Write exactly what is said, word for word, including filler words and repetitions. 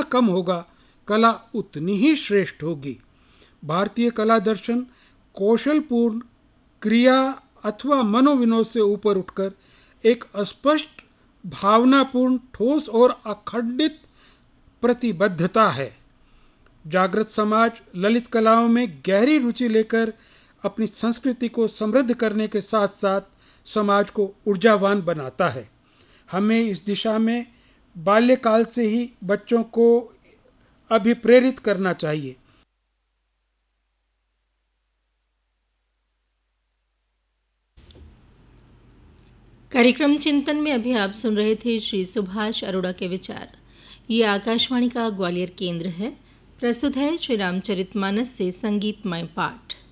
जितना कम होगा, कला उतनी ही श्रेष्ठ होगी। भारतीय कला दर्शन कौशलपूर्ण क्रिया अथवा मनोविनोद से ऊपर उठकर एक स्पष्ट, भावनापूर्ण, ठोस और अखंडित प्रतिबद्धता है। जागृत समाज ललित कलाओं में गहरी रुचि लेकर अपनी संस्कृति को समृद्ध करने के साथ साथ समाज को ऊर्जावान बनाता है। हमें इस दिशा में बाल्यकाल से ही बच्चों को अभिप्रेरित करना चाहिए। कार्यक्रम चिंतन में अभी आप सुन रहे थे श्री सुभाष अरोड़ा के विचार। ये आकाशवाणी का ग्वालियर केंद्र है। प्रस्तुत है श्री रामचरितमानस से संगीतमय पाठ।